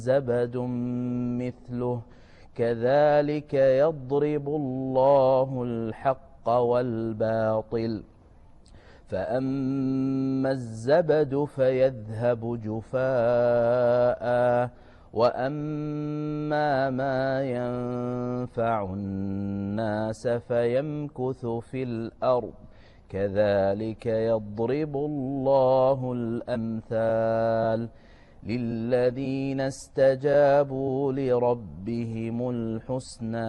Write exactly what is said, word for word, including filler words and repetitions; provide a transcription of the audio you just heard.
زبد مثله كذلك يضرب الله الحق والباطل فأما الزبد فيذهب جفاء وأما ما ينفع الناس فيمكث في الأرض كذلك يضرب الله الأمثال للذين استجابوا لربهم الحسنى